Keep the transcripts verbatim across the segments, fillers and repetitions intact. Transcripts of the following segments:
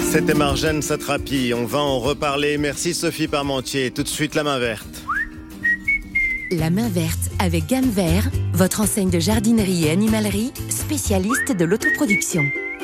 C'était Marjane Satrapi, on va en reparler. Merci Sophie Parmentier. Tout de suite la main verte. La main verte avec Gamme Vert, votre enseigne de jardinerie et animalerie, spécialiste de l'autoproduction.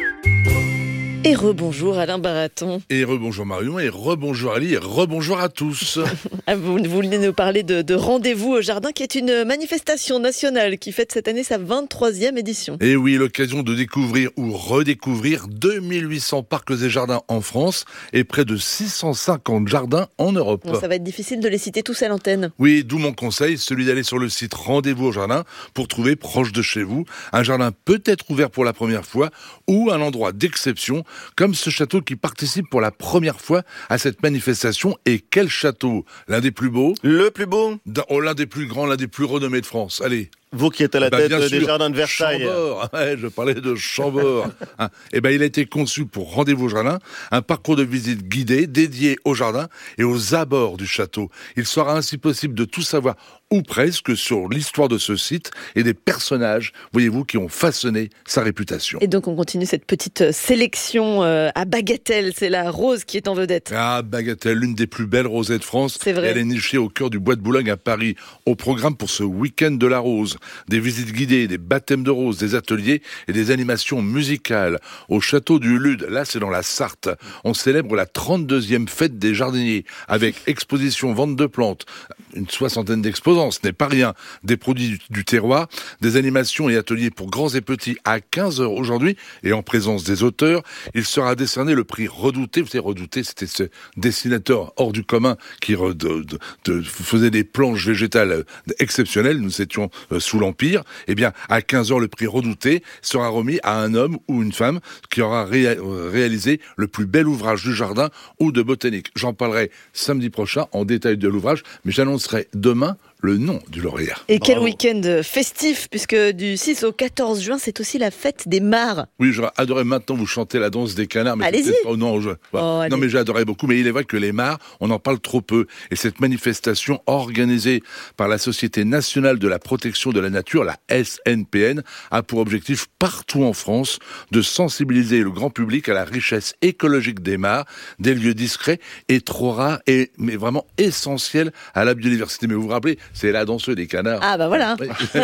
Et rebonjour Alain Baraton. Et rebonjour Marion, et rebonjour Ali, et rebonjour à tous. Vous, vous venez nous parler de, de Rendez-vous au Jardin, qui est une manifestation nationale qui fête cette année sa vingt-troisième édition. Et oui, l'occasion de découvrir ou redécouvrir deux mille huit cents parcs et jardins en France et près de six cent cinquante jardins en Europe. Bon, ça va être difficile de les citer tous à l'antenne. Oui, d'où mon conseil, celui d'aller sur le site Rendez-vous au Jardin pour trouver proche de chez vous un jardin peut-être ouvert pour la première fois ou un endroit d'exception comme ce château qui participe pour la première fois à cette manifestation. Et quel château? L'un des plus beaux? Le plus beau? Oh, l'un des plus grands, l'un des plus renommés de France. Allez. Vous qui êtes à la bah, tête des sûr, jardins de Versailles. Chambord, ouais, je parlais de Chambord. hein. Et ben, il a été conçu pour Rendez-vous au Jardin, un parcours de visite guidé dédié au jardin et aux abords du château. Il sera ainsi possible de tout savoir, ou presque, sur l'histoire de ce site et des personnages, voyez-vous, qui ont façonné sa réputation. Et donc on continue cette petite sélection euh, à Bagatelle, c'est la rose qui est en vedette. Ah, Bagatelle, l'une des plus belles rosées de France. C'est vrai. Elle est nichée au cœur du Bois de Boulogne à Paris. Au programme pour ce week-end de la rose, des visites guidées, des baptêmes de roses, des ateliers et des animations musicales. Au château du Lude, là c'est dans la Sarthe, on célèbre la trente-deuxième fête des jardiniers avec exposition, vente de plantes, une soixantaine d'exposants, ce n'est pas rien, des produits du, du terroir, des animations et ateliers pour grands et petits à quinze heures aujourd'hui et en présence des auteurs. Il sera décerné le prix Redouté. Vous savez, Redouté, c'était ce dessinateur hors du commun qui re, de, de, de, faisait des planches végétales exceptionnelles. Nous étions euh, sous l'Empire. Eh bien, à quinze heures, le prix Redouté sera remis à un homme ou une femme qui aura ré- réalisé le plus bel ouvrage du jardin ou de botanique. J'en parlerai samedi prochain en détail de l'ouvrage, mais j'annoncerai demain le nom du lauréat. Et quel Bravo. week-end festif, puisque du six au quatorze juin, c'est aussi la fête des mares. Oui, j'aurais adoré maintenant vous chanter la danse des canards. Mais allez-y. Pas, non, je, oh, non, mais j'adorais beaucoup. Mais il est vrai que les mares, on en parle trop peu. Et cette manifestation organisée par la Société nationale de la protection de la nature, la S N P N, a pour objectif partout en France de sensibiliser le grand public à la richesse écologique des mares, des lieux discrets et trop rares, et, mais vraiment essentiels à la biodiversité. Mais vous vous rappelez, c'est la danseuse des canards. Ah bah voilà.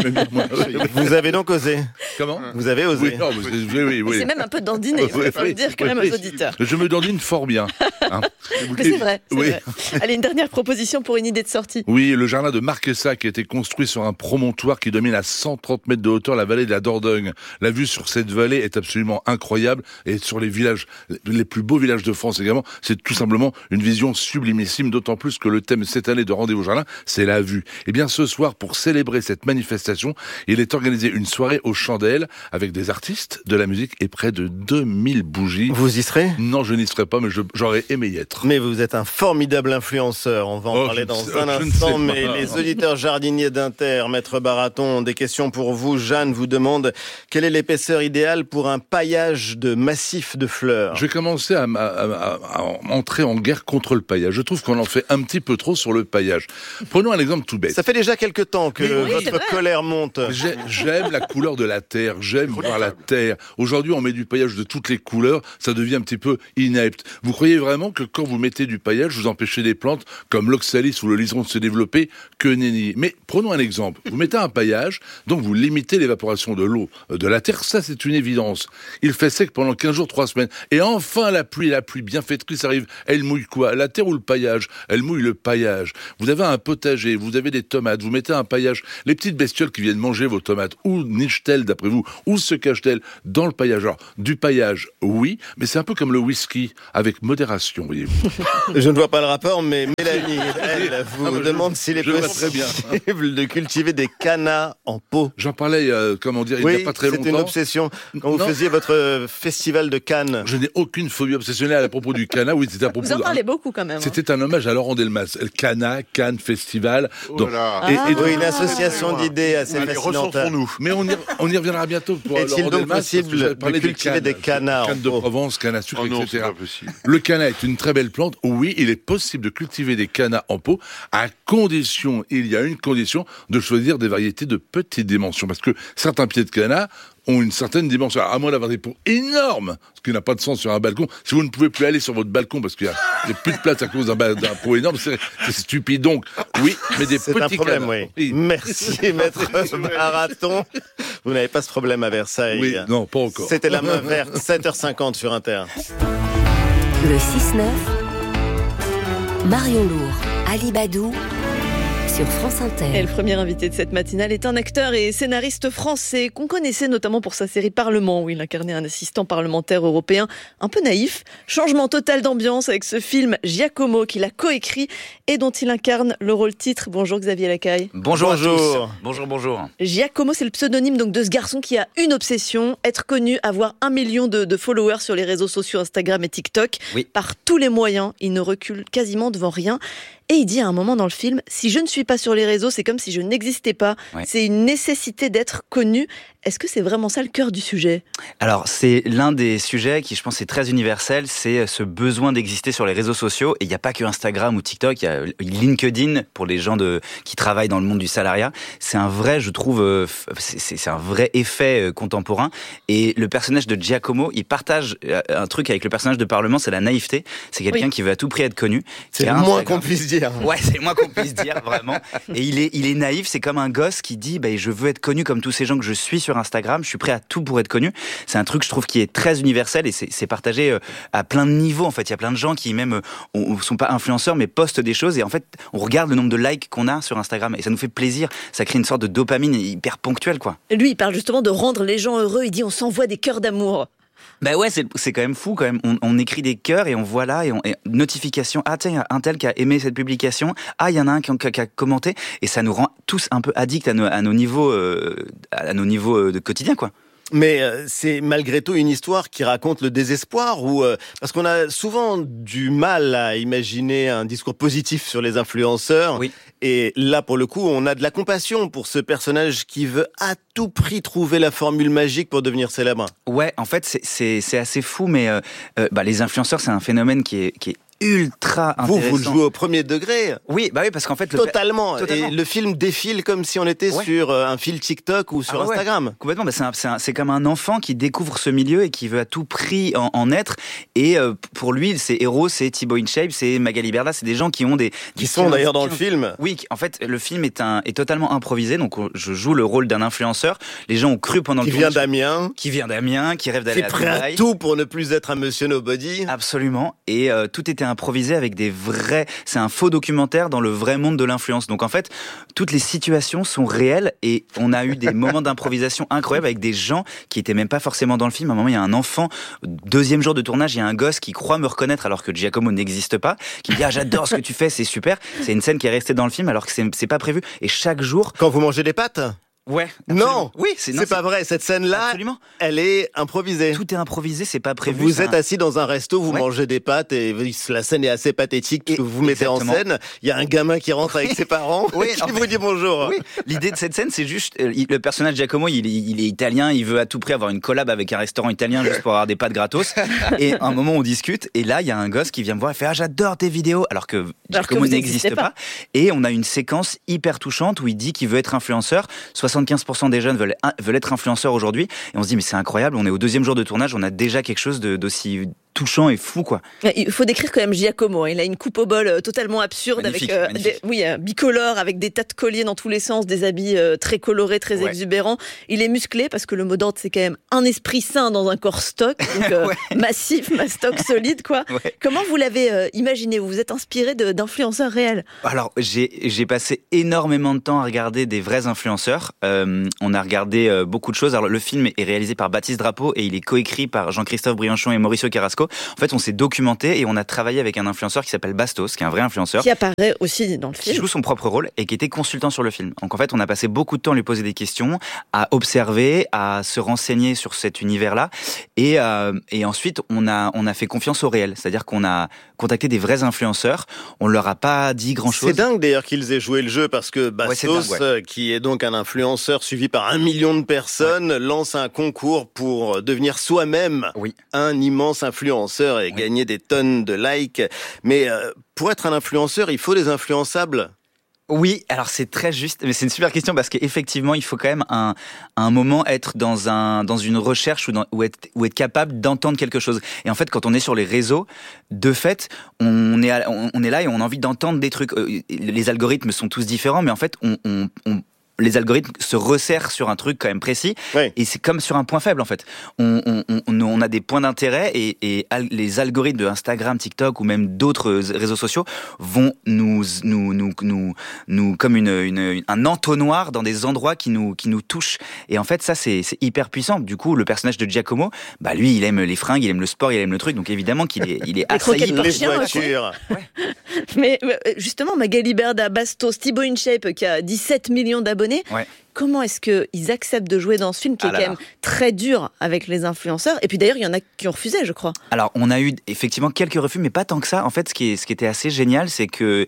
Vous avez donc osé. Comment? Vous avez osé. Oui, non, oui, oui, oui, oui. C'est même un peu dandiné, il Oui, faut oui, le dire quand oui, même oui. aux auditeurs. Je me dandine fort bien. Hein. Mais c'est vrai, c'est Oui. vrai. Allez, une dernière proposition pour une idée de sortie. Oui, le jardin de Marquessac a été construit sur un promontoire qui domine à cent trente mètres de hauteur la vallée de la Dordogne. La vue sur cette vallée est absolument incroyable et sur les villages, les plus beaux villages de France également, c'est tout simplement une vision sublimissime, d'autant plus que le thème cette année de Rendez-vous au Jardin, c'est la vue. Et bien ce soir, pour célébrer cette manifestation, il est organisé une soirée aux chandelles avec des artistes, de la musique et près de deux mille bougies. Vous y serez? Non, je n'y serai pas, mais je, j'aurais aimé y être. Mais vous êtes un formidable influenceur. On va en Oh, parler je dans sais- un je ne instant. sais Mais pas. les auditeurs jardiniers d'Inter, Maître Baraton, ont des questions pour vous. Jeanne vous demande quelle est l'épaisseur idéale pour un paillage de massif de fleurs. Je vais commencer à, à, à, à entrer en guerre contre le paillage. Je trouve qu'on en fait un petit peu trop sur le paillage. Prenons un exemple tout bête. Ça fait déjà quelque temps que Mais oui, votre c'est vrai. colère monte. J'ai- J'aime la couleur de la terre, j'aime voir la terre. Aujourd'hui, on met du paillage de toutes les couleurs, ça devient un petit peu inepte. Vous croyez vraiment que quand vous mettez du paillage, vous empêchez des plantes comme l'oxalis ou le liseron de se développer? Que nenni. Mais prenons un exemple. Vous mettez un paillage, donc vous limitez l'évaporation de l'eau de la terre, ça c'est une évidence. Il fait sec pendant quinze jours, trois semaines. Et enfin la pluie, la pluie bienfaitrice arrive. Elle mouille quoi? La terre ou le paillage? Elle mouille le paillage. Vous avez un potager, vous avez des tomates, vous mettez un paillage. Les petites bestioles qui viennent manger vos tomates, où nichent-elles d'après vous? Où se cachent-elles? Dans le paillage. Alors, du paillage, oui, mais c'est un peu comme le whisky, avec modération, voyez-vous. Je ne vois pas le rapport, mais Mélanie, elle, vous Ah, bah, je- demande s'il est je vois très bien. possible de cultiver des cannas en pot. J'en parlais, euh, comment dire, il Oui, n'y a pas très c'est longtemps. une obsession. Quand vous Non. faisiez votre festival de Cannes. Je n'ai aucune phobie obsessionnelle à propos du Cana. Oui, c'était à propos Vous en de- parlez beaucoup quand même. hein. C'était un hommage à Laurent Delmas. Le Cana, Cannes Festival. Donc, là. et- et Ah. donc- Oui, une association d'idées assez Allez, fascinante. recentrons-nous. mais on y, on y reviendra bientôt pour Est-il Laurent donc Delmas, parce que possible j'avais de parlé cultiver des cannes, canards en cannes de pot? Provence, canne à sucre, Oh non, c'est et cetera. pas possible. Le Cana est une très belle plante. Oui, il est possible de cultiver des cannas en pot à condition, il y a une condition, de choisir des variétés de petite dimension. Parce que certains pieds de cannas ont une certaine dimension. Alors, à moins d'avoir des pots énormes, ce qui n'a pas de sens sur un balcon, si vous ne pouvez plus aller sur votre balcon parce qu'il n'y a, a plus de place à cause d'un, ba- d'un pot énorme, c'est, c'est stupide. Donc, oui, mais des C'est petits un problème, cannas. oui. Merci, maître Baraton. Vous n'avez pas ce problème à Versailles. Oui, non, pas encore. C'était la main verte, sept heures cinquante sur Inter. Le six neuf, Marion Lourd, Ali Badou, sur France Inter. Et le premier invité de cette matinale est un acteur et scénariste français qu'on connaissait notamment pour sa série Parlement, où il incarnait un assistant parlementaire européen un peu naïf. Changement total d'ambiance avec ce film Giacomo qu'il a coécrit et dont il incarne le rôle titre. Bonjour Xavier Lacaille. Bonjour, Bonjour. à tous. Bonjour, bonjour. Giacomo, c'est le pseudonyme donc de ce garçon qui a une obsession, être connu, avoir un million de, de followers sur les réseaux sociaux Instagram et TikTok. Oui. Par tous les moyens, il ne recule quasiment devant rien. Et il dit à un moment dans le film, si je ne suis pas sur les réseaux, c'est comme si je n'existais pas. Ouais. C'est une nécessité d'être connu. Est-ce que c'est vraiment ça le cœur du sujet ? Alors, c'est l'un des sujets qui, je pense, est très universel, c'est ce besoin d'exister sur les réseaux sociaux. Et il n'y a pas que Instagram ou TikTok, il y a LinkedIn pour les gens de, qui travaillent dans le monde du salariat. C'est un vrai, je trouve, c'est, c'est un vrai effet contemporain. Et le personnage de Giacomo, il partage un truc avec le personnage de Parlement, c'est la naïveté. C'est quelqu'un Oui. qui veut à tout prix être connu. C'est Qui le a moins Instagram. qu'on puisse dire. Ouais, c'est le moins qu'on puisse dire, vraiment. Et il est, il est naïf, c'est comme un gosse qui dit, bah, je veux être connu comme tous ces gens que je suis sur Instagram, je suis prêt à tout pour être connu. C'est un truc, je trouve, qui est très universel et c'est, c'est partagé à plein de niveaux, en fait. Il y a plein de gens qui, même, ne sont pas influenceurs, mais postent des choses et, en fait, on regarde le nombre de likes qu'on a sur Instagram et ça nous fait plaisir. Ça crée une sorte de dopamine hyper ponctuelle, quoi. Lui, il parle justement de rendre les gens heureux. Il dit, on s'envoie des cœurs d'amour. Bah ouais, c'est, c'est quand même fou quand même. On, on écrit des cœurs et on voit là et, on, et notification. Ah tiens, il y a un tel qui a aimé cette publication. Ah, il y en a un qui, qui, qui a commenté et ça nous rend tous un peu addicts à nos, à nos niveaux, euh, à nos niveaux de quotidien, quoi. Mais euh, c'est malgré tout une histoire qui raconte le désespoir ou euh, parce qu'on a souvent du mal à imaginer un discours positif sur les influenceurs. Oui. Et là, pour le coup, on a de la compassion pour ce personnage qui veut à tout prix trouver la formule magique pour devenir célèbre. Ouais, en fait, c'est, c'est, c'est assez fou, mais euh, euh, bah, les influenceurs, c'est un phénomène qui est, qui est ultra Vous, intéressant. vous le jouez au premier degré. Oui, bah oui, parce qu'en fait, le Totalement. Totalement. Et le film défile comme si on était Ouais. sur euh, un fil TikTok ou sur Ah ouais, Instagram. ouais. Complètement, bah c'est, un, c'est, un, c'est comme un enfant qui découvre ce milieu et qui veut à tout prix en, en être. Et euh, pour lui, ses héros, c'est Thibaut InShape, c'est Magali Berda, c'est des gens qui ont des... Qui des sont d'ailleurs dans le quinze film. Oui, en fait, le film est, un, est totalement improvisé, donc je joue le rôle d'un influenceur. Les gens ont cru pendant Qui le vient tournage... d'Amiens. Qui vient d'Amiens, qui rêve Qui d'aller est à prêt à Dubaï. tout pour ne plus être un monsieur nobody. Absolument. Et euh, tout était improvisé avec des vrais... C'est un faux documentaire dans le vrai monde de l'influence. Donc en fait, toutes les situations sont réelles et on a eu des moments d'improvisation incroyables avec des gens qui étaient même pas forcément dans le film. À un moment, il y a un enfant, deuxième jour de tournage, il y a un gosse qui croit me reconnaître alors que Giacomo n'existe pas, qui me dit « Ah, j'adore ce que tu fais, c'est super ». C'est une scène qui est restée dans le film alors que c'est, c'est pas prévu. Et chaque jour... Quand vous mangez des pâtes? Ouais. Non. Oui, c'est, non, c'est pas vrai. Cette scène-là, Absolument. elle est improvisée. Tout est improvisé, c'est pas prévu. Vous c'est êtes un- assis dans un resto, vous Ouais. mangez des pâtes et la scène est assez pathétique parce que vous vous mettez Exactement. en scène. Il y a un gamin qui rentre avec ses parents Oui, qui en vous fait- dit bonjour. Oui, l'idée de cette scène, c'est juste euh, il- le personnage Giacomo, il, est- il est italien, il veut à tout prix avoir une collab avec un restaurant italien juste pour avoir des pâtes gratos. Et à un moment, on discute, et là, il y a un gosse qui vient me voir et fait ah j'adore tes vidéos, alors que Giacomo vous n'existe n'existez pas. pas. Et on a une séquence hyper touchante où il dit qu'il veut être influenceur. soixante-quinze pour cent des jeunes veulent, veulent être influenceurs aujourd'hui. Et on se dit mais c'est incroyable, on est au deuxième jour de tournage, on a déjà quelque chose de, d'aussi touchant et fou, quoi. Il faut décrire quand même Giacomo. Il a une coupe au bol euh, totalement absurde, Magnifique, avec euh, magnifique. des- oui, euh, bicolore, avec des tas de colliers dans tous les sens, des habits euh, très colorés, très Ouais. exubérants. Il est musclé parce que le mot d'ordre, c'est quand même un esprit sain dans un corps stock, donc euh, Ouais. massif, mastoc, solide, quoi. Ouais. Comment vous l'avez euh, imaginé? Vous vous êtes inspiré de, d'influenceurs réels? Alors, j'ai, j'ai passé énormément de temps à regarder des vrais influenceurs. Euh, on a regardé euh, beaucoup de choses. Alors, le film est réalisé par Baptiste Drapeau et il est coécrit par Jean-Christophe Brianchon et Mauricio Carrasco. En fait, on s'est documenté et on a travaillé avec un influenceur qui s'appelle Bastos, qui est un vrai influenceur, Qui apparaît aussi dans le qui film. joue son propre rôle et qui était consultant sur le film. Donc en fait, on a passé beaucoup de temps à lui poser des questions, à observer, à se renseigner sur cet univers-là, et euh, et ensuite on a on a fait confiance au réel, c'est-à-dire qu'on a contacté des vrais influenceurs. On leur a pas dit grand-chose. C'est dingue d'ailleurs qu'ils aient joué le jeu parce que Ouais, c'est Bastos, dingue, ouais. euh, qui est donc un influenceur suivi par un million de personnes, lance un concours pour devenir soi-même Oui. un immense influenceur. influenceur et gagner des tonnes de likes. Mais euh, pour être un influenceur, il faut des influençables. Oui, alors c'est très juste, mais c'est une super question parce qu'effectivement, il faut quand même un, un moment être dans un dans une recherche ou, dans, ou, être, ou être capable d'entendre quelque chose. Et en fait, quand on est sur les réseaux, de fait, on est, à, on, on est là et on a envie d'entendre des trucs. Les algorithmes sont tous différents, mais en fait, on, on, on les algorithmes se resserrent sur un truc quand même précis, oui. Et c'est comme sur un point faible en fait. On, on, on, on a des points d'intérêt et, et al- les algorithmes de Instagram, TikTok ou même d'autres réseaux sociaux vont nous, nous, nous, nous, nous comme une, une, un entonnoir dans des endroits qui nous, qui nous touchent. Et en fait, ça c'est, c'est hyper puissant. Du coup, le personnage de Giacomo, bah lui, il aime les fringues, il aime le sport, il aime le truc, donc évidemment qu'il est, il est assailli par les voitures. Ouais. Mais justement, Magali Berda, Bastos, Thibaut InShape qui a dix-sept millions d'abonnés. Ouais. Comment est-ce qu'ils acceptent de jouer dans ce film qui ah est quand même très dur avec les influenceurs? Et puis d'ailleurs, il y en a qui ont refusé, je crois. Alors, on a eu effectivement quelques refus, mais pas tant que ça. En fait, ce qui, est, ce qui était assez génial, c'est que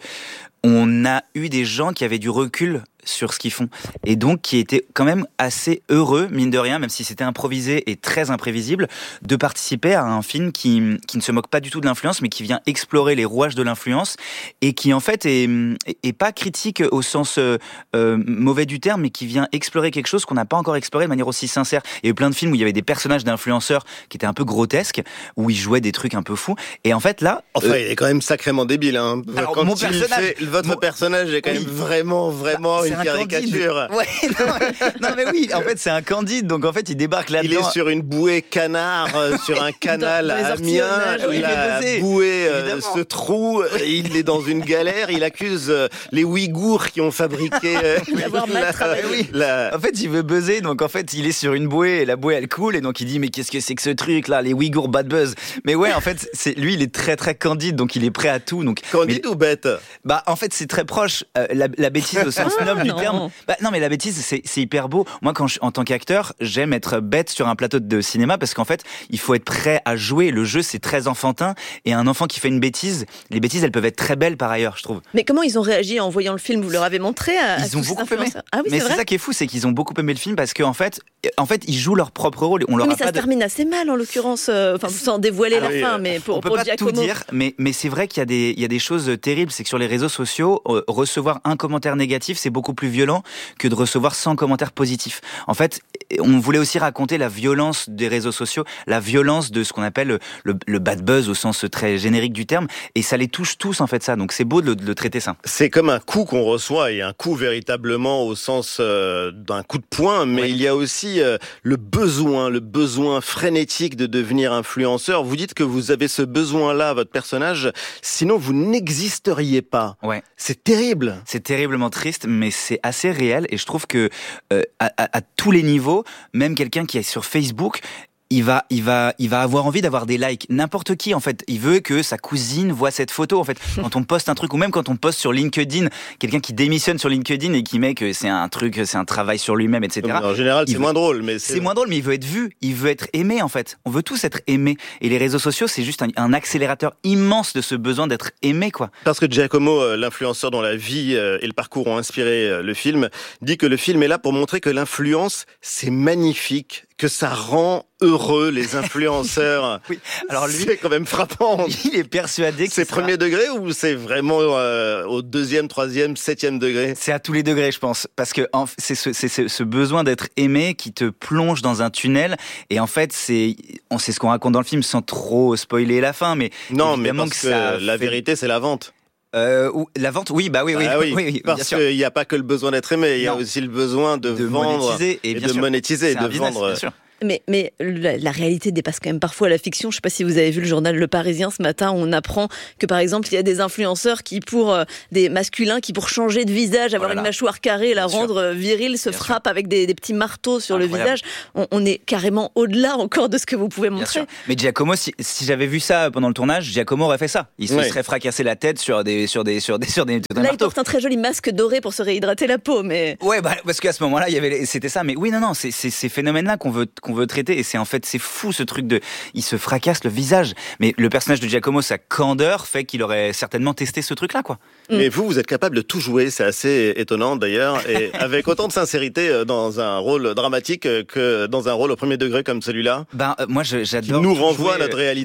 on a eu des gens qui avaient du recul sur ce qu'ils font et donc qui étaient quand même assez heureux, mine de rien, même si c'était improvisé et très imprévisible, de participer à un film qui, qui ne se moque pas du tout de l'influence, mais qui vient explorer les rouages de l'influence et qui en fait est, est pas critique au sens euh, mauvais du terme, mais qui vient explorer quelque chose qu'on n'a pas encore exploré de manière aussi sincère. Il y a eu plein de films où il y avait des personnages d'influenceurs qui étaient un peu grotesques, où ils jouaient des trucs un peu fous, et en fait là... Enfin, euh... il est quand même sacrément débile, hein. Alors, Quand mon il personnage... fait, votre mon... personnage est quand même oui. vraiment, vraiment bah, une un caricature. Ouais, non, mais, non mais oui, en fait c'est un Candide, donc en fait il débarque là-dedans. Il est sur une bouée canard, euh, sur un canal à Amiens, oui, la bouée euh, se trouve, il est dans une galère, il accuse euh, les Ouïghours qui ont fabriqué euh, la, oui. la... En fait il veut buzzer, donc en fait il est sur une bouée et la bouée elle coule et donc il dit mais qu'est-ce que c'est que ce truc là, les Ouïghours bad buzz. Mais ouais, en fait c'est lui, il est très très candide, donc il est prêt à tout. Donc candide mais, ou bête? Bah en fait c'est très proche, euh, la, la bêtise au sens noble ah, du terme. Bah non mais la bêtise c'est, c'est hyper beau. Moi quand je, en tant qu'acteur j'aime être bête sur un plateau de cinéma parce qu'en fait il faut être prêt à jouer. Le jeu c'est très enfantin et un enfant qui fait une bêtise, les bêtises elles peuvent être très belles par ailleurs, je trouve. Mais comment ils ont réagi en voyant le film? Vous leur avez montré à, Ils à ont beaucoup aimé. Ah oui, mais c'est, c'est ça qui est fou, c'est qu'ils ont beaucoup aimé le film parce qu'en fait, en fait ils jouent leur propre rôle. On leur mais a ça pas se de... termine assez mal en l'occurrence, euh, enfin sans dévoiler Alors, la oui, fin, mais pour on peut pour pas Giacomo. tout dire, mais mais c'est vrai qu'il y a des il y a des choses terribles, c'est que sur les réseaux sociaux euh, recevoir un commentaire négatif c'est beaucoup plus violent que de recevoir cent commentaires positifs. En fait, on voulait aussi raconter la violence des réseaux sociaux, la violence de ce qu'on appelle le, le bad buzz au sens très générique du terme, et ça les touche tous en fait ça. Donc c'est beau de le, de le traiter ça. C'est comme un coup qu'on reçoit, et un coup véritablement au sens euh, d'un coup de poing, mais oui. Il y a aussi euh, le besoin, le besoin frénétique de devenir influenceur. Vous dites que vous avez ce besoin-là, votre personnage, sinon vous n'existeriez pas. Ouais. C'est terrible. C'est terriblement triste, mais c'est assez réel, et je trouve que euh, à, à, à tous les niveaux, même quelqu'un qui est sur Facebook, il va, il va, il va avoir envie d'avoir des likes. N'importe qui, en fait. Il veut que sa cousine voit cette photo, en fait. Quand on poste un truc, ou même quand on poste sur LinkedIn, quelqu'un qui démissionne sur LinkedIn et qui met que c'est un truc, c'est un travail sur lui-même, et cetera. En général, c'est veut... moins drôle, mais c'est... C'est moins drôle, mais il veut être vu. Il veut être aimé, en fait. On veut tous être aimés. Et les réseaux sociaux, c'est juste un, un accélérateur immense de ce besoin d'être aimé, quoi. Parce que Giacomo, l'influenceur dont la vie et le parcours ont inspiré le film, dit que le film est là pour montrer que l'influence, c'est magnifique, que ça rend heureux les influenceurs. Oui, alors lui, c'est quand même frappant. Il est persuadé que c'est sera... premier degré ou c'est vraiment euh, au deuxième, troisième, septième degré? C'est à tous les degrés, je pense, parce que en, c'est, ce, c'est ce, ce besoin d'être aimé qui te plonge dans un tunnel. Et en fait, c'est, on sait ce qu'on raconte dans le film sans trop spoiler la fin, mais non, mais parce que, que ça la fait... vérité, c'est la vente. Euh, la vente, oui, bah oui, oui, ah oui, oui, oui parce qu'il n'y a pas que le besoin d'être aimé, il y a non. aussi le besoin de, de vendre monétiser et, et bien de sûr. monétiser, c'est de business, vendre. Bien sûr. Mais, mais la, la réalité dépasse quand même parfois la fiction. Je ne sais pas si vous avez vu le journal Le Parisien ce matin. On apprend que par exemple il y a des influenceurs qui pour euh, des masculins qui pour changer de visage, avoir oh là là. une mâchoire carrée, la Bien rendre sûr. virile, se Bien frappent sûr. avec des, des petits marteaux sur Incroyable. le visage. On, on est carrément au-delà encore de ce que vous pouvez montrer. Bien sûr. Mais Giacomo, si, si j'avais vu ça pendant le tournage, Giacomo aurait fait ça. Il se ouais. serait fracassé la tête sur des sur des sur des sur des. Là, il porte un très joli masque doré pour se réhydrater la peau, mais. Ouais, bah, parce qu'à ce moment-là, il y avait c'était ça. Mais oui, non, non, c'est, c'est ces phénomènes-là qu'on veut qu'on veut traiter, et c'est en En fait, c'est fou ce truc de, il se fracasse le visage. Mais le personnage de Giacomo, sa candeur fait qu'il aurait certainement testé ce truc-là, quoi. Mais vous, vous êtes capable de tout jouer, c'est assez étonnant d'ailleurs, et avec autant de sincérité dans un rôle dramatique que dans un rôle au premier degré comme celui-là. Ben euh, moi, je, j'adore. Qui nous renvoie jouer, à notre réalité.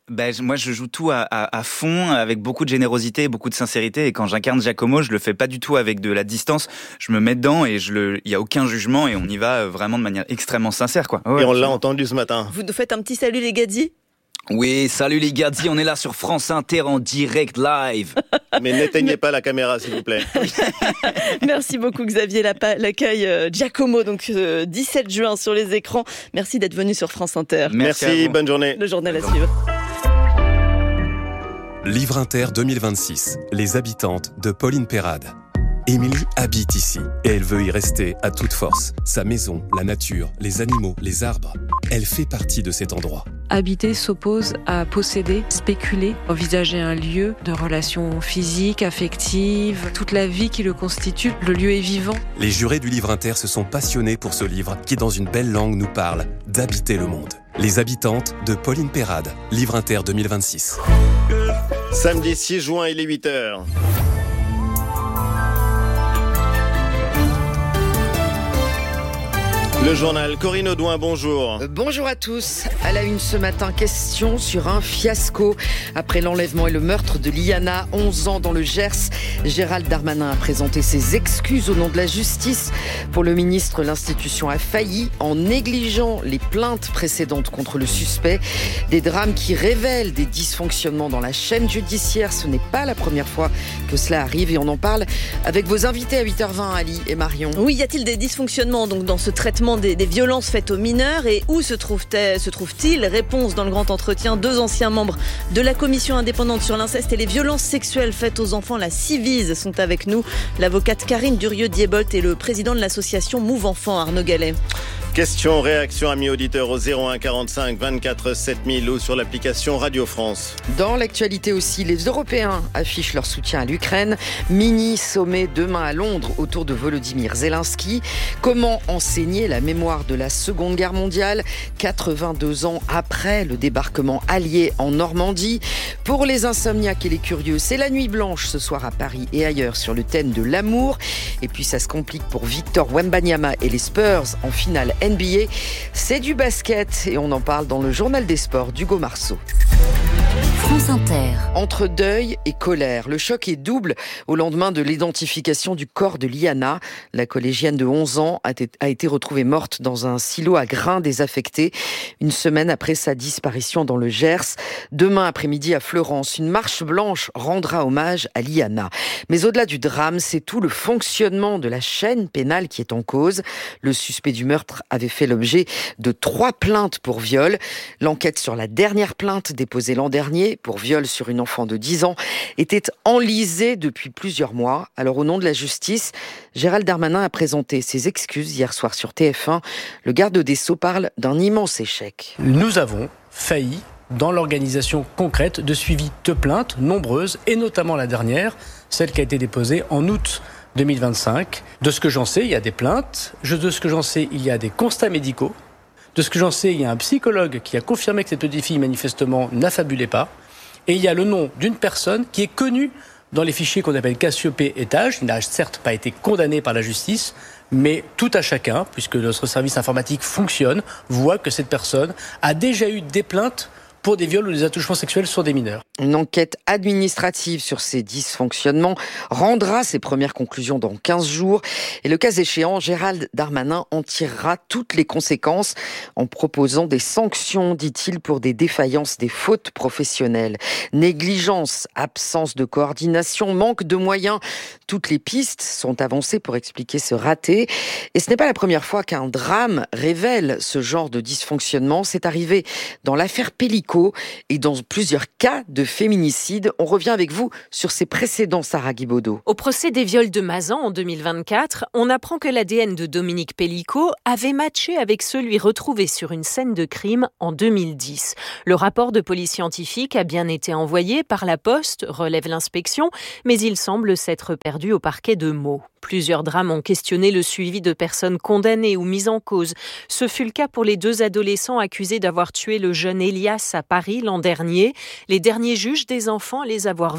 Ben, moi, je joue tout à, à, à fond, avec beaucoup de générosité et beaucoup de sincérité. Et quand j'incarne Giacomo, je le fais pas du tout avec de la distance. Je me mets dedans et je le, il y a aucun jugement et on y va vraiment de manière extrêmement sincère, quoi. Ouais, et on l'a entendu ce matin. Vous nous faites un petit salut, les gadis ? Oui, salut les gadis, on est là sur France Inter en direct live. Mais n'éteignez pas la caméra, s'il vous plaît. Merci beaucoup, Xavier Lacaille. euh, Giacomo, donc euh, dix-sept juin sur les écrans. Merci d'être venu sur France Inter. Merci, Merci bonne journée. Le journal à suivre. Livre Inter deux mille vingt-six, Les habitantes de Pauline Perrade. Émilie habite ici et elle veut y rester à toute force. Sa maison, la nature, les animaux, les arbres. Elle fait partie de cet endroit. Habiter s'oppose à posséder, spéculer, envisager un lieu de relations physiques, affectives, toute la vie qui le constitue. Le lieu est vivant. Les jurés du Livre Inter se sont passionnés pour ce livre qui, dans une belle langue, nous parle d'habiter le monde. Les habitantes de Pauline Perrade. Livre Inter deux mille vingt-six. Samedi six juin, il est huit heures. Le journal, Corinne Audouin, bonjour. Euh, bonjour à tous. À la une ce matin, question sur un fiasco. Après l'enlèvement et le meurtre de Liana, onze ans dans le Gers, Gérald Darmanin a présenté ses excuses au nom de la justice. Pour le ministre, l'institution a failli en négligeant les plaintes précédentes contre le suspect. Des drames qui révèlent des dysfonctionnements dans la chaîne judiciaire. Ce n'est pas la première fois que cela arrive et on en parle avec vos invités à huit heures vingt, Ali et Marion. Oui, y a-t-il des dysfonctionnements donc dans ce traitement Des, des violences faites aux mineurs et où se trouve-t-il, se trouve-t-il Réponse dans le grand entretien. Deux anciens membres de la commission indépendante sur l'inceste et les violences sexuelles faites aux enfants, la Civise, sont avec nous. L'avocate Karine Durieux-Diebolt et le président de l'association Move Enfants, Arnaud Gallet. Question, réaction, amis auditeurs au zéro un quarante-cinq vingt-quatre sept mille ou sur l'application Radio France. Dans l'actualité aussi, les Européens affichent leur soutien à l'Ukraine. Mini sommet demain à Londres autour de Volodymyr Zelensky. Comment enseigner la mémoire de la Seconde Guerre mondiale, quatre-vingt-deux ans après le débarquement allié en Normandie. Pour les insomniaques et les curieux, c'est la nuit blanche ce soir à Paris et ailleurs sur le thème de l'amour. Et puis ça se complique pour Victor Wembanyama et les Spurs en finale N B A. C'est du basket et on en parle dans le journal des sports d'Hugo Marceau. France Inter. Entre deuil et colère, le choc est double au lendemain de l'identification du corps de Liana. La collégienne de onze ans a été retrouvée morte dans un silo à grains désaffecté, une semaine après sa disparition dans le Gers. Demain après-midi à Fleurance, une marche blanche rendra hommage à Liana. Mais au-delà du drame, c'est tout le fonctionnement de la chaîne pénale qui est en cause. Le suspect du meurtre avait fait l'objet de trois plaintes pour viol. L'enquête sur la dernière plainte déposée l'an dernier pour viol sur une enfant de dix ans était enlisée depuis plusieurs mois. Alors au nom de la justice, Gérald Darmanin a présenté ses excuses hier soir sur T F un. Le garde des Sceaux parle d'un immense échec. Nous avons failli dans l'organisation concrète de suivi de plaintes nombreuses et notamment la dernière, celle qui a été déposée en août deux mille vingt-cinq. De ce que j'en sais, il y a des plaintes. De ce que j'en sais, il y a des constats médicaux. De ce que j'en sais, il y a un psychologue qui a confirmé que cette petite fille, manifestement, n'affabulait pas. Et il y a le nom d'une personne qui est connue dans les fichiers qu'on appelle Cassiopée Étage. Il n'a certes pas été condamné par la justice, mais tout à chacun, puisque notre service informatique fonctionne, voit que cette personne a déjà eu des plaintes pour des viols ou des attouchements sexuels sur des mineurs. Une enquête administrative sur ces dysfonctionnements rendra ses premières conclusions dans quinze jours. Et le cas échéant, Gérald Darmanin en tirera toutes les conséquences en proposant des sanctions, dit-il, pour des défaillances, des fautes professionnelles. Négligence, absence de coordination, manque de moyens. Toutes les pistes sont avancées pour expliquer ce raté. Et ce n'est pas la première fois qu'un drame révèle ce genre de dysfonctionnement. C'est arrivé dans l'affaire Pellico et dans plusieurs cas de féminicide. On revient avec vous sur ces précédents, Sarah Guibaudot. Au procès des viols de Mazan en deux mille vingt-quatre, on apprend que l'A D N de Dominique Pellico avait matché avec celui retrouvé sur une scène de crime en deux mille dix. Le rapport de police scientifique a bien été envoyé par la Poste, relève l'inspection, mais il semble s'être perdu au parquet de Meaux. Plusieurs drames ont questionné le suivi de personnes condamnées ou mises en cause. Ce fut le cas pour les deux adolescents accusés d'avoir tué le jeune Elias à Paris l'an dernier. Les derniers juges des enfants à les avoir vus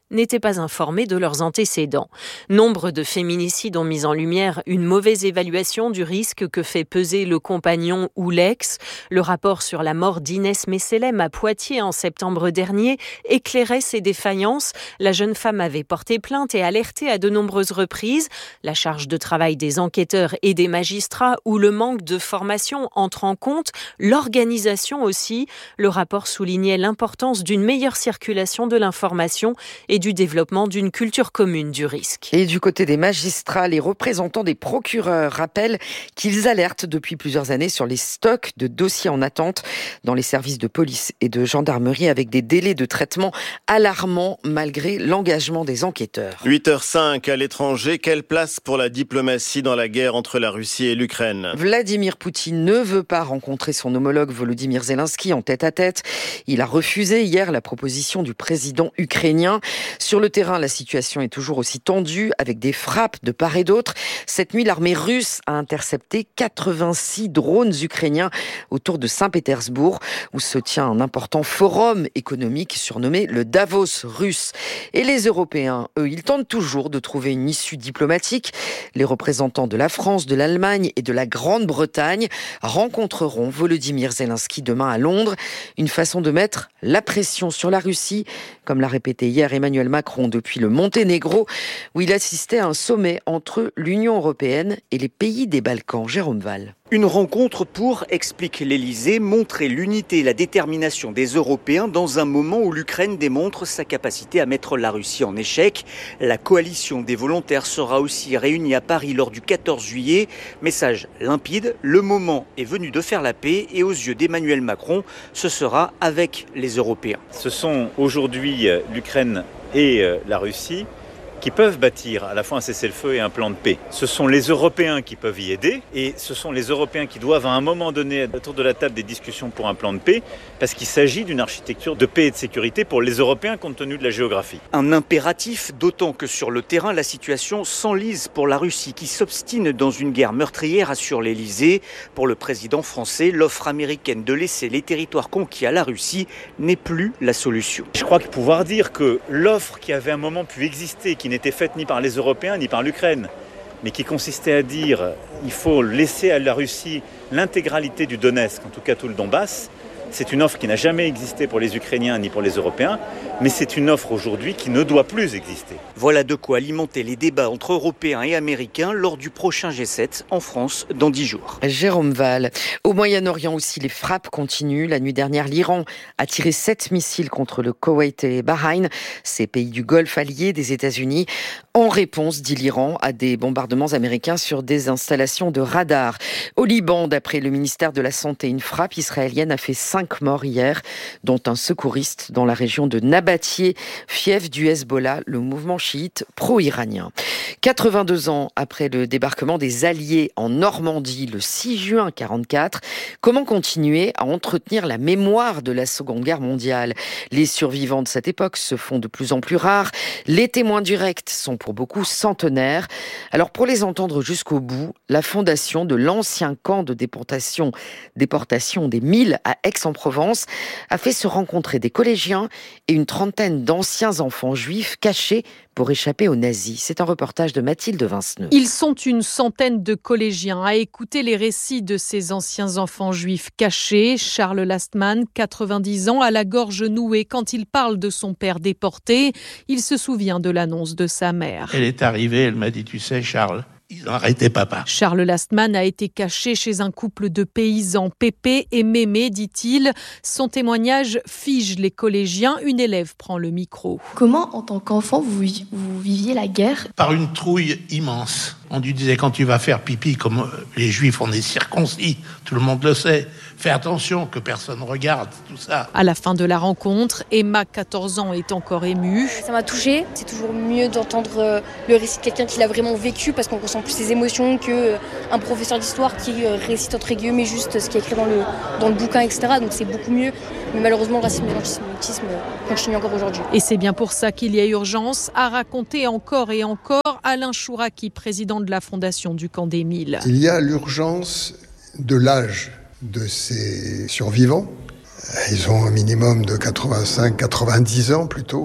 n'étaient pas informés de leurs antécédents. Nombre de féminicides ont mis en lumière une mauvaise évaluation du risque que fait peser le compagnon ou l'ex. Le rapport sur la mort d'Inès Messelem à Poitiers en septembre dernier éclairait ces défaillances. La jeune femme avait porté plainte et alerté à de nombreuses reprises. La charge de travail des enquêteurs et des magistrats ou le manque de formation entre en compte, l'organisation aussi. Le rapport soulignait l'importance d'une meilleure circulation de l'information et du développement d'une culture commune du risque. Et du côté des magistrats, les représentants des procureurs rappellent qu'ils alertent depuis plusieurs années sur les stocks de dossiers en attente dans les services de police et de gendarmerie avec des délais de traitement alarmants malgré l'engagement des enquêteurs. huit heures cinq à l'étranger, quelle place pour la diplomatie dans la guerre entre la Russie et l'Ukraine ? Vladimir Poutine ne veut pas rencontrer son homologue Volodymyr Zelensky en tête-à-tête. Il a refusé hier la proposition du président ukrainien. Sur le terrain, la situation est toujours aussi tendue avec des frappes de part et d'autre. Cette nuit, l'armée russe a intercepté quatre-vingt-six drones ukrainiens autour de Saint-Pétersbourg où se tient un important forum économique surnommé le Davos russe. Et les Européens, eux, ils tentent toujours de trouver une issue diplomatique. Les représentants de la France, de l'Allemagne et de la Grande-Bretagne rencontreront Volodymyr Zelensky demain à Londres. Une façon de mettre la pression sur la Russie, comme l'a répété hier Emmanuel Macron depuis le Monténégro, où il assistait à un sommet entre l'Union européenne et les pays des Balkans. Jérôme Val. Une rencontre pour, explique l'Elysée, montrer l'unité et la détermination des Européens dans un moment où l'Ukraine démontre sa capacité à mettre la Russie en échec. La coalition des volontaires sera aussi réunie à Paris lors du quatorze juillet. Message limpide, le moment est venu de faire la paix et aux yeux d'Emmanuel Macron, ce sera avec les Européens. Ce sont aujourd'hui l'Ukraine et la Russie qui peuvent bâtir à la fois un cessez-le-feu et un plan de paix. Ce sont les Européens qui peuvent y aider et ce sont les Européens qui doivent à un moment donné autour de la table des discussions pour un plan de paix parce qu'il s'agit d'une architecture de paix et de sécurité pour les Européens compte tenu de la géographie. Un impératif, d'autant que sur le terrain, la situation s'enlise pour la Russie qui s'obstine dans une guerre meurtrière, assure l'Elysée. Pour le président français, l'offre américaine de laisser les territoires conquis à la Russie n'est plus la solution. Je crois que pouvoir dire que l'offre qui avait un moment pu exister, qui n'était faite ni par les Européens ni par l'Ukraine, mais qui consistait à dire il faut laisser à la Russie l'intégralité du Donetsk, en tout cas tout le Donbass. C'est une offre qui n'a jamais existé pour les Ukrainiens ni pour les Européens, mais c'est une offre aujourd'hui qui ne doit plus exister. Voilà de quoi alimenter les débats entre Européens et Américains lors du prochain G sept en France dans dix jours. Jérôme Val. Au Moyen-Orient aussi, les frappes continuent. La nuit dernière, l'Iran a tiré sept missiles contre le Koweït et Bahreïn, ces pays du Golfe alliés des États-Unis, en réponse, dit l'Iran, à des bombardements américains sur des installations de radars. Au Liban, d'après le ministère de la Santé, une frappe israélienne a fait cinq morts hier, dont un secouriste dans la région de Nabatieh, fief du Hezbollah, le mouvement chiite pro-iranien. quatre-vingt-deux ans après le débarquement des Alliés en Normandie le six juin quarante-quatre, comment continuer à entretenir la mémoire de la Seconde Guerre mondiale ? Les survivants de cette époque se font de plus en plus rares. Les témoins directs sont pour beaucoup centenaires. Alors pour les entendre jusqu'au bout, la fondation de l'ancien camp de déportation, déportation des Milles à Aix-en-Provence a fait se rencontrer des collégiens et une trentaine d'anciens enfants juifs cachés pour échapper aux nazis. C'est un reportage de Mathilde Vinceneux. Ils sont une centaine de collégiens à écouter les récits de ces anciens enfants juifs cachés. Charles Lastman, quatre-vingt-dix ans, à la gorge nouée quand il parle de son père déporté. Il se souvient de l'annonce de sa mère. Elle est arrivée, elle m'a dit, tu sais Charles, ils ont arrêté papa. Charles Lastman a été caché chez un couple de paysans, Pépé et Mémé, dit-il. Son témoignage fige les collégiens. Une élève prend le micro. Comment, en tant qu'enfant, vous, vous viviez la guerre ? Par une trouille immense. On lui disait, quand tu vas faire pipi, comme les juifs, on est circoncis, tout le monde le sait, fais attention que personne regarde, tout ça. À la fin de la rencontre, Emma, quatorze ans, est encore émue. Ça m'a touchée. C'est toujours mieux d'entendre le récit de quelqu'un qui l'a vraiment vécu, parce qu'on ressent plus ses émotions qu'un professeur d'histoire qui récite entre guillemets juste ce qui est écrit dans le, dans le bouquin, et cetera. Donc c'est beaucoup mieux. Mais malheureusement, le racisme et l'antisémitisme continuent encore aujourd'hui. Et c'est bien pour ça qu'il y a urgence à raconter encore et encore. Alain Chouraki, président de la Fondation du Camp des Milles. Il y a l'urgence de l'âge de ces survivants. Ils ont un minimum de quatre-vingt-cinq à quatre-vingt-dix ans plutôt.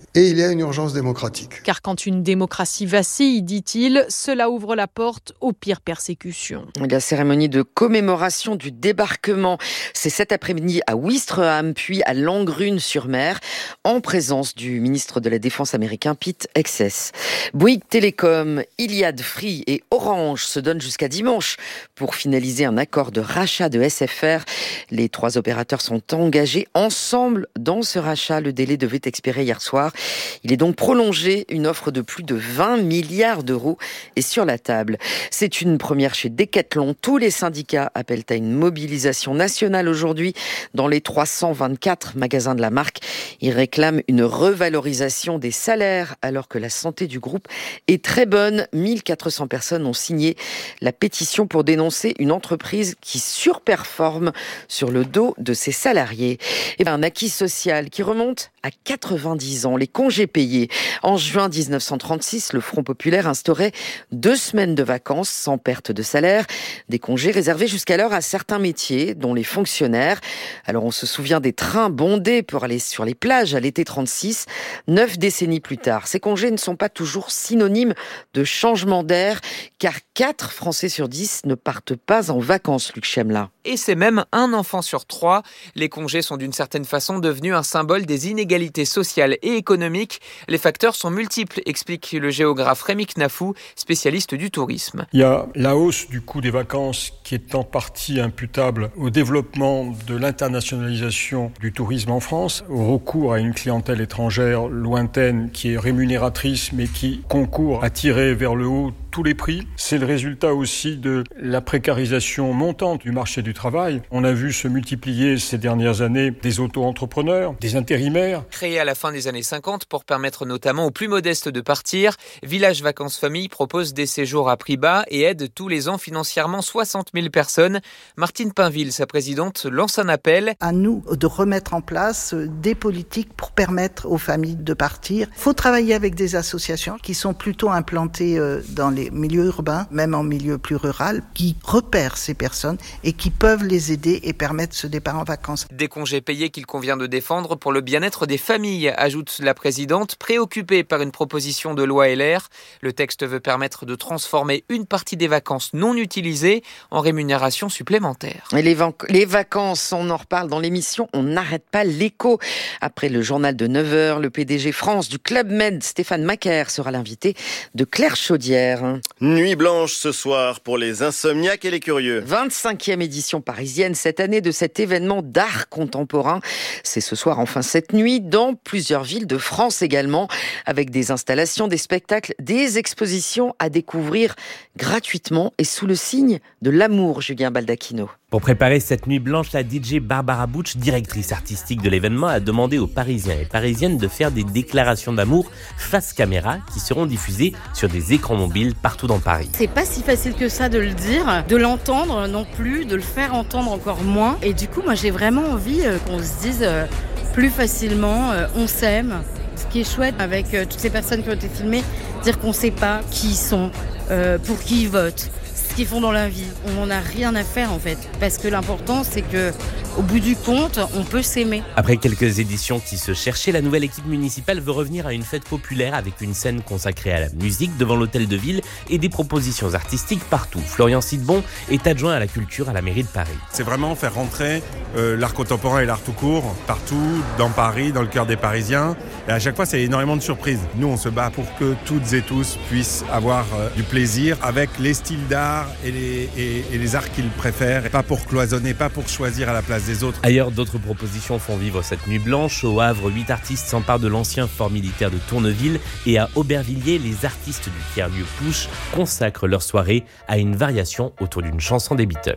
Et il y a une urgence démocratique. Car quand une démocratie vacille, dit-il, cela ouvre la porte aux pires persécutions. La cérémonie de commémoration du débarquement, c'est cet après-midi à Ouistreham, puis à Langrune-sur-Mer, en présence du ministre de la Défense américain Pete Hegseth. Bouygues Télécom, Iliad Free et Orange se donnent jusqu'à dimanche pour finaliser un accord de rachat de S F R. Les trois opérateurs sont engagés ensemble dans ce rachat. Le délai devait expirer hier soir. Il est donc prolongé. Une offre de plus de vingt milliards d'euros est sur la table. C'est une première chez Decathlon. Tous les syndicats appellent à une mobilisation nationale aujourd'hui dans les trois cent vingt-quatre magasins de la marque. Ils réclament une revalorisation des salaires alors que la santé du groupe est très bonne. mille quatre cents personnes ont signé la pétition pour dénoncer une entreprise qui surperforme sur le dos de ses salariés. Et bien, un acquis social qui remonte à quatre-vingt-dix ans, les congés payés. En juin dix-neuf cent trente-six, le Front populaire instaurait deux semaines de vacances sans perte de salaire. Des congés réservés jusqu'alors à certains métiers, dont les fonctionnaires. Alors on se souvient des trains bondés pour aller sur les plages à l'été trente-six. Neuf décennies plus tard, ces congés ne sont pas toujours synonymes de changement d'air, car quatre Français sur dix ne partent pas en vacances, Luc Chemla. Et c'est même un enfant sur trois. Les congés sont d'une certaine façon devenus un symbole des inégalités sociales et économiques. Les facteurs sont multiples, explique le géographe Rémi Knafou, spécialiste du tourisme. Il y a la hausse du coût des vacances qui est en partie imputable au développement de l'internationalisation du tourisme en France, au recours à une clientèle étrangère lointaine qui est rémunératrice mais qui concourt à tirer vers le haut tous les prix. C'est le résultat aussi de la précarisation montante du marché du travail. On a vu se multiplier ces dernières années des auto-entrepreneurs, des intérimaires. Créé à la fin des années cinquante pour permettre notamment aux plus modestes de partir, Village Vacances Famille propose des séjours à prix bas et aide tous les ans financièrement soixante mille personnes. Martine Pinville, sa présidente, lance un appel. À nous de remettre en place des politiques pour permettre aux familles de partir. Il faut travailler avec des associations qui sont plutôt implantées dans les milieux urbains, même en milieu plus rural, qui repèrent ces personnes et qui peuvent les aider et permettre ce départ en vacances. Des congés payés qu'il convient de défendre pour le bien-être des familles, ajoute la présidente, préoccupée par une proposition de loi L R. Le texte veut permettre de transformer une partie des vacances non utilisées en rémunération supplémentaire. Et les, vac- les vacances, on en reparle dans l'émission On n'arrête pas l'écho. Après le journal de neuf heures, le P D G France du Club Med, Stéphane Macaire, sera l'invité de Claire Chaudière. Nuit blanche ce soir pour les insomniaques et les curieux. vingt-cinquième édition parisienne cette année de cet événement d'art contemporain. C'est ce soir, enfin cette nuit, dans plusieurs villes de France également, avec des installations, des spectacles, des expositions à découvrir gratuitement et sous le signe de l'amour, Julien Baldacchino. Pour préparer cette nuit blanche, la D J Barbara Butch, directrice artistique de l'événement, a demandé aux Parisiens et Parisiennes de faire des déclarations d'amour face caméra qui seront diffusées sur des écrans mobiles partout dans Paris. C'est pas si facile que ça de le dire, de l'entendre non plus, de le faire entendre encore moins. Et du coup, moi j'ai vraiment envie qu'on se dise plus facilement euh, on s'aime. Ce qui est chouette avec euh, toutes ces personnes qui ont été filmées, dire qu'on sait pas qui ils sont, euh, pour qui ils votent, ce qu'ils font dans la vie. On n'en a rien à faire en fait, parce que l'important c'est que au bout du compte, on peut s'aimer. Après quelques éditions qui se cherchaient, la nouvelle équipe municipale veut revenir à une fête populaire avec une scène consacrée à la musique devant l'hôtel de ville et des propositions artistiques partout. Florian Sidbon est adjoint à la culture à la mairie de Paris. C'est vraiment faire rentrer euh, l'art contemporain et l'art tout court partout, dans Paris, dans le cœur des Parisiens. Et à chaque fois, c'est énormément de surprises. Nous, on se bat pour que toutes et tous puissent avoir euh, du plaisir avec les styles d'art et les, et, et les arts qu'ils préfèrent. Et pas pour cloisonner, pas pour choisir à la place des autres. Ailleurs, d'autres propositions font vivre cette nuit blanche. Au Havre, huit artistes s'emparent de l'ancien fort militaire de Tourneville. Et à Aubervilliers, les artistes du tiers-lieu Push consacrent leur soirée à une variation autour d'une chanson des Beatles.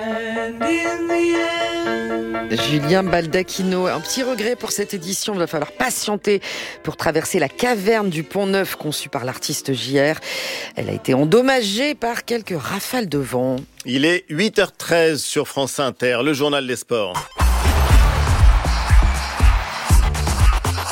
Julien Baldacchino, un petit regret pour cette édition, il va falloir patienter pour traverser la caverne du Pont-Neuf conçue par l'artiste J R. Elle a été endommagée par quelques rafales de vent. Il est huit heures treize sur France Inter, le journal des sports.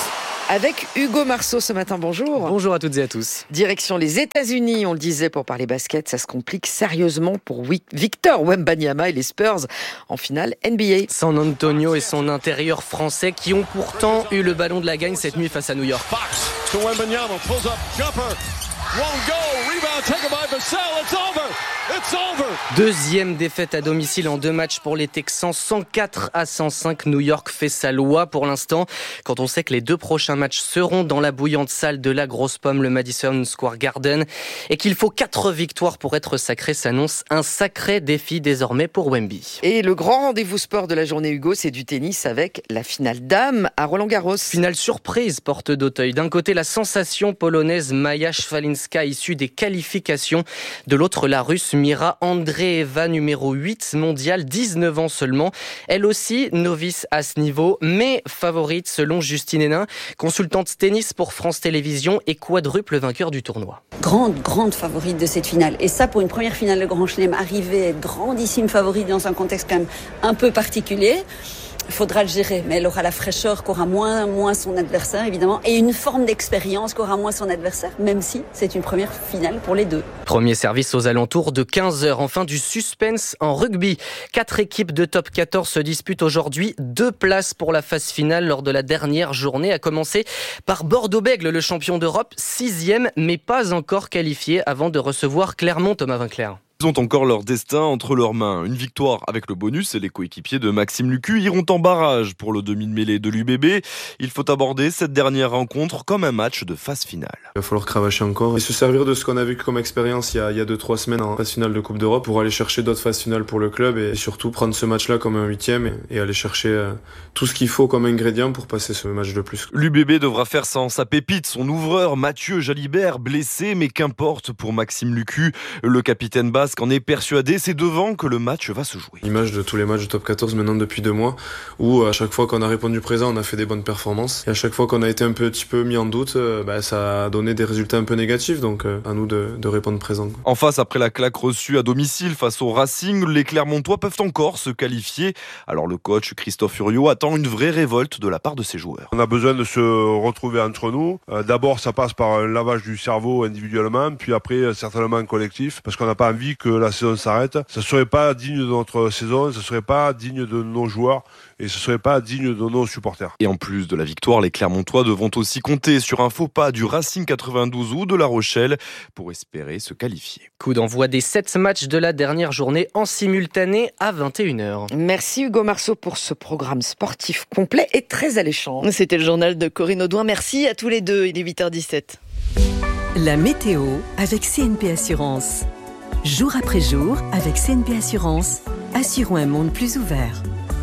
Avec Hugo Marceau ce matin, bonjour. Bonjour à toutes et à tous. Direction les États-Unis, on le disait, pour parler basket, ça se complique sérieusement pour Victor Wembanyama et les Spurs en finale N B A. San Antonio et son intérieur français qui ont pourtant eu le ballon de la gagne cette nuit face à New York. Fox to Wembanyama, pulls up, jumper, won't go, rebound taken by Vassell, it's over, it's over. Deuxième défaite à domicile en deux matchs pour les Texans, cent quatre à cent cinq. New York fait sa loi pour l'instant, quand on sait que les deux prochains matchs seront dans la bouillante salle de la Grosse Pomme, le Madison Square Garden, et qu'il faut quatre victoires pour être sacré, s'annonce un sacré défi désormais pour Wemby. Et le grand rendez-vous sport de la journée, Hugo, c'est du tennis avec la finale dames à Roland-Garros. Finale surprise, porte d'Auteuil. D'un côté, la sensation polonaise Maja Szwalinska, issue des qualifications. De l'autre, la russe Mira Andreeva, numéro huit mondiale, dix-neuf ans seulement. Elle aussi, novice à ce niveau, mais favorite selon Justine Hénin, consultante tennis pour France Télévisions et quadruple vainqueur du tournoi. Grande, grande favorite de cette finale. Et ça, pour une première finale de Grand Chelem, arriver à être grandissime favorite dans un contexte quand même un peu particulier, il faudra le gérer, mais elle aura la fraîcheur qu'aura moins, moins son adversaire, évidemment, et une forme d'expérience qu'aura moins son adversaire, même si c'est une première finale pour les deux. Premier service aux alentours de quinze heures. Enfin, du suspense en rugby. Quatre équipes de top quatorze se disputent aujourd'hui deux places pour la phase finale lors de la dernière journée, à commencer par Bordeaux-Bègles, le champion d'Europe, sixième, mais pas encore qualifié avant de recevoir Clermont, Thomas Vinclair. Ils ont encore leur destin entre leurs mains. Une victoire avec le bonus et les coéquipiers de Maxime Lucu iront en barrage pour le demi de mêlée de l'U B B. Il faut aborder cette dernière rencontre comme un match de phase finale. Il va falloir cravacher encore et se servir de ce qu'on a vécu comme expérience il y a, il y a deux trois semaines en phase finale de Coupe d'Europe pour aller chercher d'autres phases finales pour le club et surtout prendre ce match-là comme un huitième et aller chercher tout ce qu'il faut comme ingrédient pour passer ce match de plus. L'U B B devra faire sans sa pépite, son ouvreur Mathieu Jalibert, blessé, mais qu'importe pour Maxime Lucu. Le capitaine basque en est persuadé, c'est devant que le match va se jouer. L'image de tous les matchs de top quatorze maintenant depuis deux mois, où à chaque fois qu'on a répondu présent, on a fait des bonnes performances. Et à chaque fois qu'on a été un petit peu mis en doute, bah, ça a donné des résultats un peu négatifs, donc à nous de, de répondre présent. En face, après la claque reçue à domicile face au Racing, les Clermontois peuvent encore se qualifier. Alors le coach Christophe Furiot attend une vraie révolte de la part de ses joueurs. On a besoin de se retrouver entre nous. Euh, d'abord, ça passe par un lavage du cerveau individuellement, puis après certainement collectif, parce qu'on n'a pas envie que la saison s'arrête. Ça serait pas digne de notre saison, ça serait pas digne de nos joueurs et ce serait pas digne de nos supporters. Et en plus de la victoire, les Clermontois devront aussi compter sur un faux pas du Racing quatre-vingt-douze ou de La Rochelle pour espérer se qualifier. Coup d'envoi des sept matchs de la dernière journée en simultané à vingt et une heures. Merci Hugo Marceau pour ce programme sportif complet et très alléchant. C'était le journal de Corinne Audouin. Merci à tous les deux. Il est huit heures dix-sept. La météo avec C N P Assurance. Jour après jour, avec C N P Assurance, assurons un monde plus ouvert.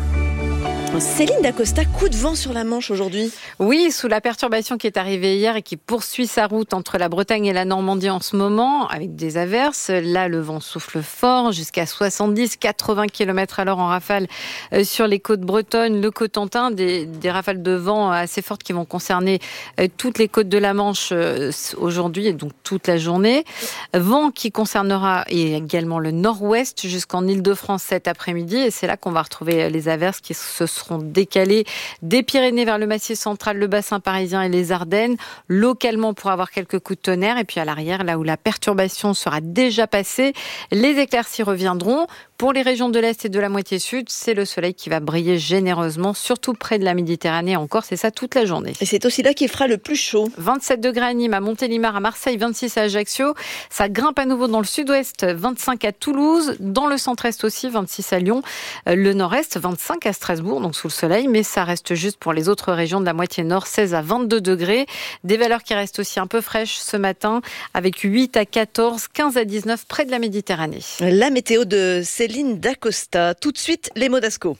Céline Dacosta, coup de vent sur la Manche aujourd'hui. Oui, sous la perturbation qui est arrivée hier et qui poursuit sa route entre la Bretagne et la Normandie en ce moment, avec des averses. Là, le vent souffle fort, jusqu'à soixante-dix à quatre-vingts kilomètres à l'heure en rafale sur les côtes bretonnes, le Cotentin, des, des rafales de vent assez fortes qui vont concerner toutes les côtes de la Manche aujourd'hui et donc toute la journée. Vent qui concernera également le nord-ouest jusqu'en Île-de-France cet après-midi, et c'est là qu'on va retrouver les averses qui se seront décalés des Pyrénées vers le Massif central, le bassin parisien et les Ardennes, localement pour avoir quelques coups de tonnerre. Et puis à l'arrière, là où la perturbation sera déjà passée, les éclaircies reviendront. Pour les régions de l'Est et de la moitié sud, c'est le soleil qui va briller généreusement, surtout près de la Méditerranée encore, c'est ça toute la journée. Et c'est aussi là qu'il fera le plus chaud. vingt-sept degrés à Nîmes, à Montélimar, à Marseille, vingt-six à Ajaccio. Ça grimpe à nouveau dans le sud-ouest, vingt-cinq à Toulouse, dans le centre-est aussi, vingt-six à Lyon, le nord-est, vingt-cinq à Strasbourg, donc sous le soleil, mais ça reste juste pour les autres régions de la moitié nord, seize à vingt-deux degrés. Des valeurs qui restent aussi un peu fraîches ce matin, avec huit à quatorze, quinze à dix-neuf près de la Méditerranée. La météo de Céline Dacosta. Tout de suite, les mots d'Asco.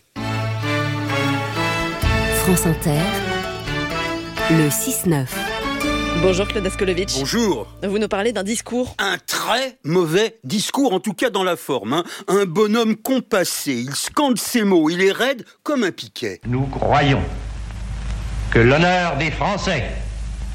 France Inter, le six neuf. Bonjour Claude Askolovitch. Bonjour. Vous nous parlez d'un discours. Un très mauvais discours, en tout cas dans la forme. Hein. Un bonhomme compassé, il scande ses mots, il est raide comme un piquet. Nous croyons que l'honneur des Français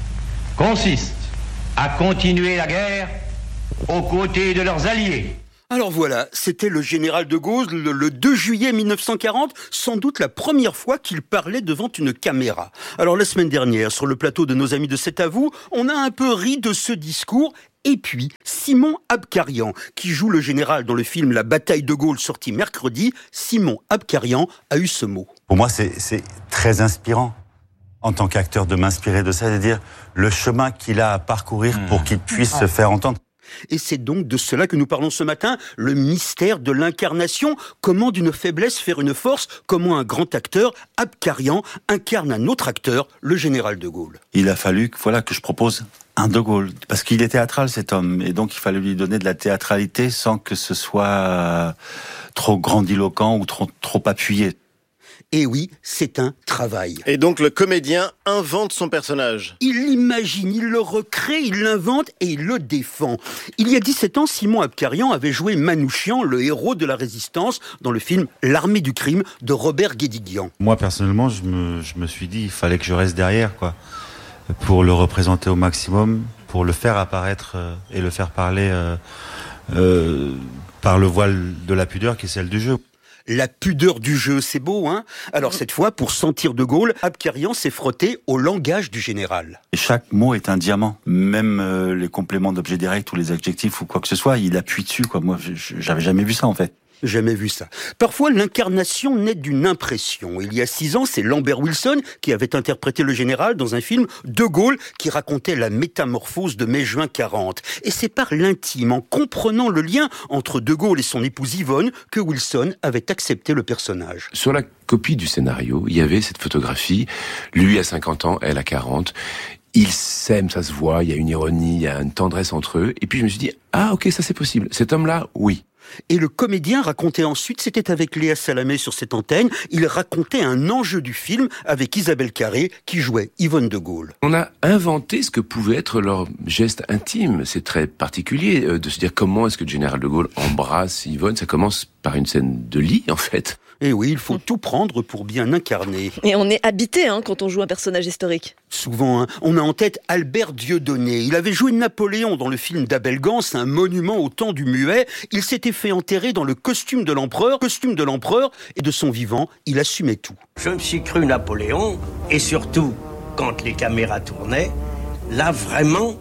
consiste à continuer la guerre aux côtés de leurs alliés. Alors voilà, c'était le général de Gaulle le, le deux juillet mille neuf cent quarante, sans doute la première fois qu'il parlait devant une caméra. Alors la semaine dernière, sur le plateau de nos amis de C'est à vous, on a un peu ri de ce discours. Et puis, Simon Abkarian, qui joue le général dans le film La bataille de Gaulle sorti mercredi, Simon Abkarian a eu ce mot. Pour moi, c'est, c'est très inspirant en tant qu'acteur de m'inspirer de ça, c'est-à-dire le chemin qu'il a à parcourir mmh. pour qu'il puisse ah. se faire entendre. Et c'est donc de cela que nous parlons ce matin, le mystère de l'incarnation. Comment d'une faiblesse faire une force? Comment un grand acteur, Abkarian, incarne un autre acteur, le général de Gaulle. Il a fallu voilà, que je propose un de Gaulle, parce qu'il est théâtral cet homme, et donc il fallait lui donner de la théâtralité sans que ce soit trop grandiloquent ou trop, trop appuyé. Et oui, c'est un travail. Et donc le comédien invente son personnage. Il l'imagine, il le recrée, il l'invente et il le défend. Il y a dix-sept ans, Simon Abkarian avait joué Manouchian, le héros de la résistance, dans le film L'armée du crime de Robert Guédiguian. Moi personnellement, je me, je me suis dit, il fallait que je reste derrière, quoi, pour le représenter au maximum, pour le faire apparaître euh, et le faire parler euh, euh, par le voile de la pudeur qui est celle du jeu. La pudeur du jeu, c'est beau, hein? Alors cette fois, pour sentir de Gaulle, Abkarian s'est frotté au langage du général. Chaque mot est un diamant. Même euh, les compléments d'objet direct ou les adjectifs ou quoi que ce soit, il appuie dessus, quoi. Moi, j'avais jamais vu ça, en fait. Jamais vu ça. Parfois, l'incarnation naît d'une impression. Il y a six ans, c'est Lambert Wilson qui avait interprété le général dans un film De Gaulle qui racontait la métamorphose de mai-juin quarante. Et c'est par l'intime, en comprenant le lien entre De Gaulle et son épouse Yvonne, que Wilson avait accepté le personnage. Sur la copie du scénario, il y avait cette photographie, lui à cinquante ans, elle à quarante. Ils s'aiment, ça se voit, il y a une ironie, il y a une tendresse entre eux. Et puis je me suis dit, ah ok, ça c'est possible. Cet homme-là, oui. Et le comédien racontait ensuite, c'était avec Léa Salamé sur cette antenne, il racontait un enjeu du film avec Isabelle Carré qui jouait Yvonne de Gaulle. On a inventé ce que pouvait être leur geste intime. C'est très particulier de se dire comment est-ce que le général de Gaulle embrasse Yvonne. Ça commence par une scène de lit en fait. Et oui, il faut tout prendre pour bien incarner. Et on est habité hein, quand on joue un personnage historique. Souvent, hein, on a en tête Albert Dieudonné. Il avait joué Napoléon dans le film d'Abel Gans, un monument au temps du muet. Il s'était fait enterrer dans le costume de l'empereur, costume de l'empereur, et de son vivant, il assumait tout. Je me suis cru Napoléon, et surtout, quand les caméras tournaient, là vraiment,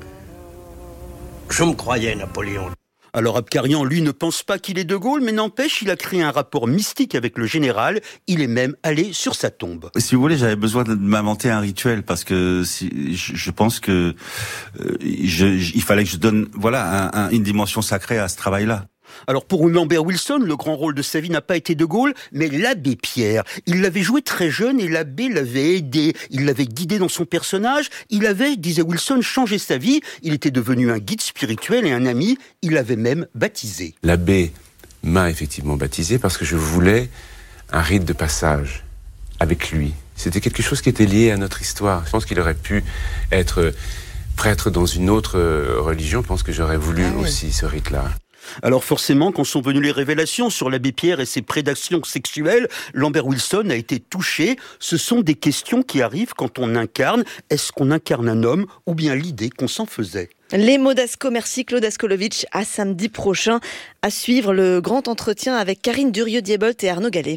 je me croyais Napoléon. Alors Abkarian, lui, ne pense pas qu'il est de Gaulle, mais n'empêche, il a créé un rapport mystique avec le général. Il est même allé sur sa tombe. Si vous voulez, j'avais besoin de m'inventer un rituel parce que si, je, je pense que euh, je, il fallait que je donne, voilà, un, un, une dimension sacrée à ce travail-là. Alors pour Lambert Wilson, le grand rôle de sa vie n'a pas été de Gaulle, mais l'abbé Pierre. Il l'avait joué très jeune et l'abbé l'avait aidé. Il l'avait guidé dans son personnage. Il avait, disait Wilson, changé sa vie. Il était devenu un guide spirituel et un ami. Il l'avait même baptisé. L'abbé m'a effectivement baptisé parce que je voulais un rite de passage avec lui. C'était quelque chose qui était lié à notre histoire. Je pense qu'il aurait pu être prêtre dans une autre religion. Je pense que j'aurais voulu ah oui. aussi ce rite-là. Alors forcément, quand sont venues les révélations sur l'abbé Pierre et ses prédations sexuelles, Lambert Wilson a été touché. Ce sont des questions qui arrivent quand on incarne. Est-ce qu'on incarne un homme ou bien l'idée qu'on s'en faisait ? Les mots d'Asco, merci Claude Askolovitch. À samedi prochain, à suivre le grand entretien avec Karine Durieux-Diebold et Arnaud Gallet.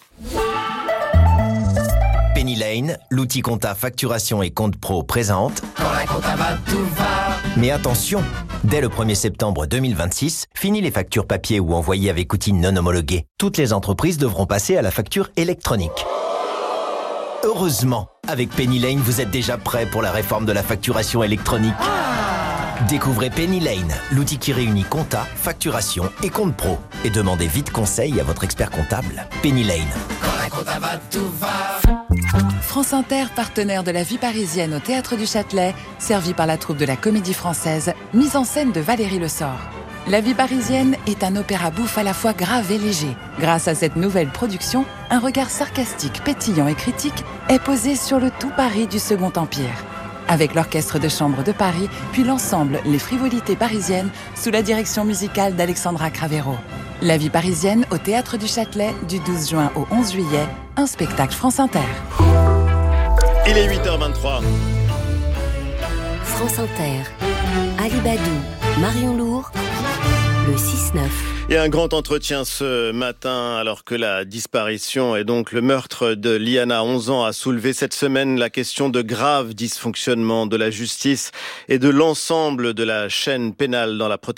Penny Lane, l'outil compta facturation et compte pro présente. Quand la compta va, tout va. Mais attention, dès le premier septembre deux mille vingt-six, fini les factures papier ou envoyées avec outils non homologués. Toutes les entreprises devront passer à la facture électronique. Heureusement, avec Penny Lane, vous êtes déjà prêt pour la réforme de la facturation électronique. Découvrez Penny Lane, l'outil qui réunit compta, facturation et compte pro. Et demandez vite conseil à votre expert comptable. Penny Lane. Quand la compta va, tout va. France Inter, partenaire de la vie parisienne au Théâtre du Châtelet, servi par la troupe de la Comédie Française, mise en scène de Valérie Le Sort. La vie parisienne est un opéra bouffe à la fois grave et léger. Grâce à cette nouvelle production, un regard sarcastique, pétillant et critique est posé sur le tout Paris du Second Empire. Avec l'Orchestre de Chambre de Paris, puis l'ensemble Les Frivolités Parisiennes, sous la direction musicale d'Alexandra Cravero. La vie parisienne au Théâtre du Châtelet, du douze juin au onze juillet, un spectacle France Inter. Il est huit heures vingt-trois. France Inter, Ali Badou, Marion Lourd, Le six neuf. Et un grand entretien ce matin, alors que la disparition et donc le meurtre de Liana, onze ans, a soulevé cette semaine la question de graves dysfonctionnements de la justice et de l'ensemble de la chaîne pénale dans la protection